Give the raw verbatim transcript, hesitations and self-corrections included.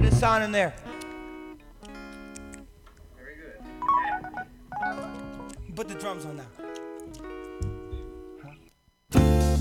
Let it sound in there. Very good. Put the drums on now.